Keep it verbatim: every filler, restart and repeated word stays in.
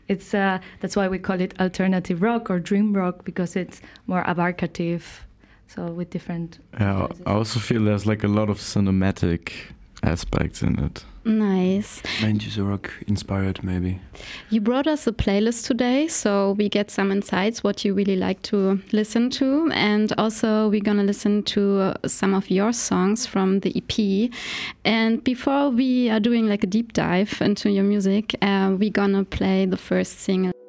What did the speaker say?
It's uh, that's why we call it alternative rock or dream rock, because it's more abarcative. So with different. Yeah, I also feel there's like a lot of cinematic aspects in it. Nice. Manchester rock inspired, maybe. You brought us a playlist today, so we get some insights what you really like to listen to, and also we're gonna listen to some of your songs from the E P. And before we are doing like a deep dive into your music, uh, we're gonna play the first single.